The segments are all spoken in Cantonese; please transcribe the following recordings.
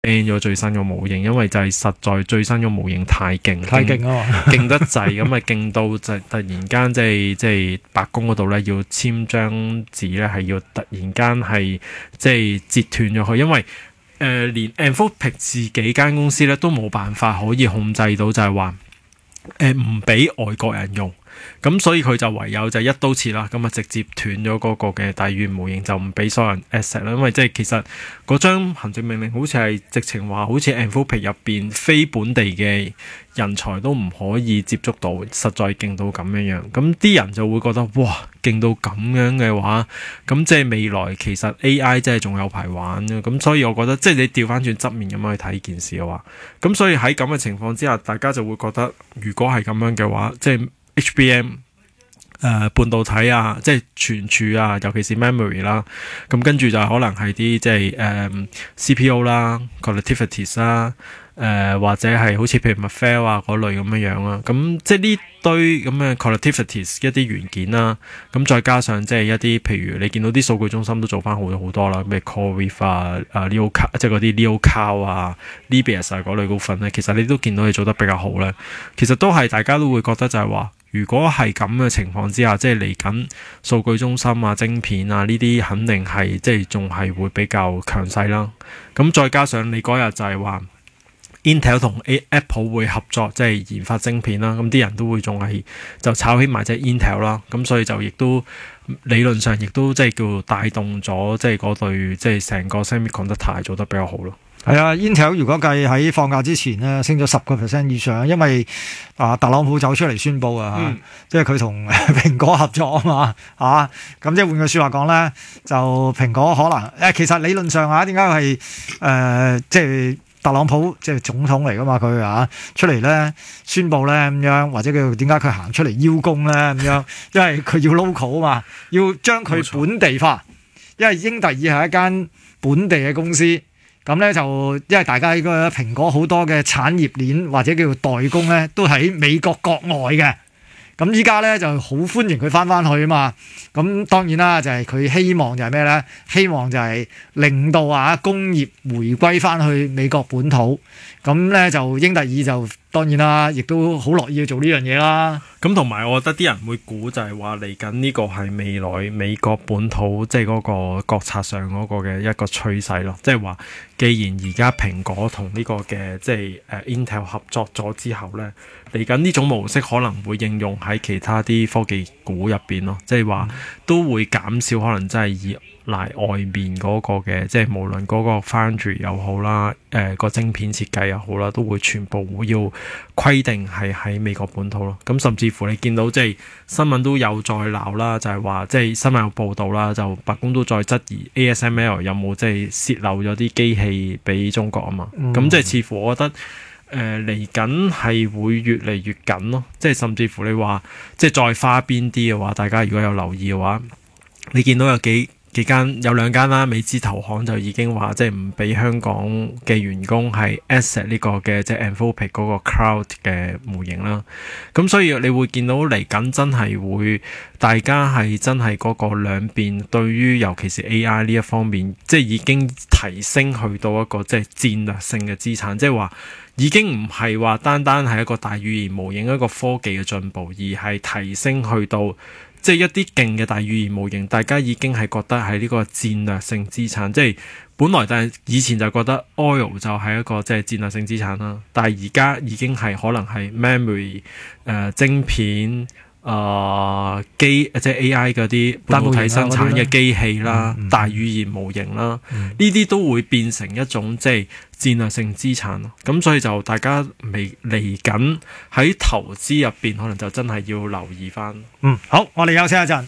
ban 咗最新嘅模型，因為就係實在最新嘅模型太勁， 太勁啊嘛， 勁得滯，咁啊勁到就突然間即係白宮嗰度咧要簽張紙咧，係要突然間係即係截斷咗佢，因為連 Anthropic 自己間公司咧都冇辦法可以控制到，就係話唔俾外國人用。咁所以佢就唯有就一刀切啦，咁啊直接斷咗嗰個嘅大語言模型，就唔俾所有人 access 啦。因為即係其實嗰張行政命令好似係直情話，好似 Anthropic 入邊非本地嘅人才都唔可以接觸到，實在勁到咁樣樣。咁啲人就會覺得哇，勁到咁樣嘅話，咁即係未來其實 AI 真係仲有排玩嘅。咁所以我覺得即係你調翻轉側面咁樣去睇件事嘅話，咁所以喺咁嘅情況之下，大家就會覺得如果係咁樣嘅話，即係HBM 半導體啊，即係存儲啊，尤其是 memory 啦，咁跟住就可能係啲即係CPU 啦 connectivities 啦，或者係好似譬如 Marvell 啊嗰類咁樣樣啦，咁即係呢堆咁嘅 connectivities 一啲元件啦，咁再加上即係一啲譬如你見到啲數據中心都做翻好多啦，咩 CoreWeave 啊、Leo 即係嗰啲 Leo Cloud 啊、Librius 啊嗰類股份咧，其實你都見到佢做得比較好咧，其實都係大家都會覺得就係話。如果係咁嘅情況之下，即係嚟緊數據中心啊、晶片啊呢啲，肯定係即係仲係會比較強勢啦。咁再加上你嗰日就係話 Intel 同 Apple 會合作，即係研發晶片啦。咁啲人都會仲係就炒起埋隻 Intel 啦。咁所以就亦都理論上亦都即係叫帶動咗即係嗰對即係成個 semiconductor 做得比較好咯。 係啊 ，Intel 如果計喺放假之前咧，升咗10%以上，因為特朗普走出嚟宣佈即係佢同蘋果合作啊嘛，咁即係換句説話講咧，就蘋果可能其實理論上點解係即係特朗普即係總統嚟噶嘛，佢出嚟咧宣佈咧咁樣，或者佢點解佢行出嚟邀功咧咁樣，因為佢要 local 啊嘛，要將佢本地化，因為英特爾係一間本地嘅公司。咁咧就因為大家呢個蘋果好多嘅產業鏈或者叫做代工咧，都喺美國國外嘅。咁依家咧就好歡迎佢翻去啊嘛。咁當然啦，就係佢希望就係咩咧？希望就係令到工業回歸翻去美國本土。咁咧就英特爾就當然啦，亦都好樂意去做呢樣嘢啦。 咁同埋我覺得啲人會估就係話嚟緊呢個係未來美國本土即係嗰個國策上嗰個嘅一個趨勢咯。即係話，既然而家蘋果同呢個嘅即係Intel 合作咗之後咧，嚟緊呢種模式可能會應用喺其他啲科技股入邊咯。即係話都會減少可能真係依賴外面嗰個嘅，即係無論嗰個 foundry 又好啦，個晶片設計又好啦，都會全部要規定係喺美國本土咯。咁甚至乎你見到即係新聞都有再鬧啦，就係話即係新聞有報導啦，就白宮都再質疑 ASML 有冇即係泄漏咗啲機器俾中國啊嘛。咁即係似乎我覺得嚟緊係會越嚟越緊咯。即係甚至乎你話即係再花邊啲嘅話，大家如果有留意嘅話，你見到有幾間有兩間啦，美資投行就已經話即係唔俾香港嘅員工係 access 呢個嘅即係 Anthropic 嗰個 cloud 嘅模型啦。咁所以你會見到嚟緊真係會大家係真係嗰個兩邊對於尤其是 AI 呢一方面，即係已經提升去到一個即係戰略性嘅資產，即係話已經唔係話單單係一個大語言模型一個科技嘅進步，而係提升去到即係一啲勁嘅大語言模型，大家已經係覺得係呢個戰略性資產。即係本來但係以前就覺得 oil 就係一個即係戰略性資產啦，但係而家已經係可能係 memory、晶片、即係 AI 嗰啲半導體生產嘅機器啦、大語言模型啦，呢啲都會變成一種即係戰略性資產咯。咁所以就大家嚟緊喺投資入邊，可能就真係要留意翻。 好，我哋休息一陣。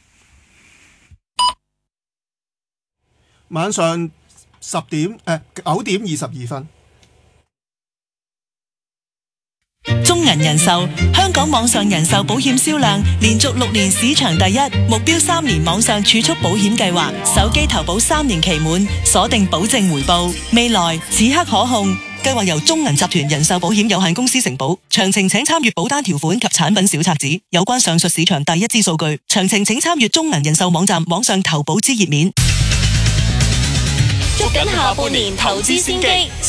晚上9:22。 中銀人壽香港網上人壽保險銷量連續6年市場第一，目標3年網上儲蓄保險計劃，手機投保3年期滿，鎖定保證回報，未來此刻可控。計劃由中銀集團人壽保險有限公司承保，詳情請參閱保單條款及產品小冊子。有關上述市場第一支數據，詳情請參閱中銀人壽網站網上投保之頁面。 捉緊下半年投資先機。